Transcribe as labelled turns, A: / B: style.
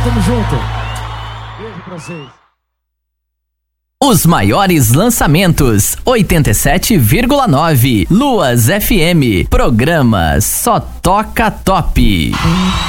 A: tamo junto. Beijo pra vocês.
B: Os maiores lançamentos, 87,9. Luas FM, programa Só Toca Top.